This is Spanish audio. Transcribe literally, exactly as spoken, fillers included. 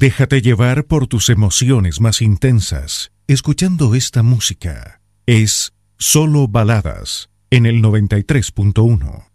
Déjate llevar por tus emociones más intensas, escuchando esta música. Es Solo Baladas, en el noventa y tres punto uno.